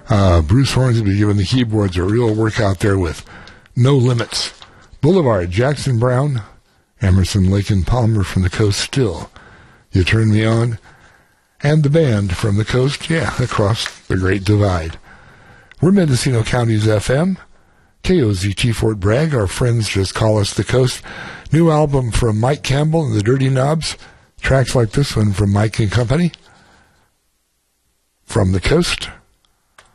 Bruce Hornsby giving the keyboards a real workout there with No Limits. Boulevard, Jackson Browne, Emerson, Lake and Palmer from the Coast Still. You Turn Me On. And the band from the Coast, across the Great Divide. We're Mendocino County's FM. KOZT Fort Bragg. Our friends just call us the Coast. New album from Mike Campbell and the Dirty Knobs. Tracks like this one from Mike and Company. From the Coast.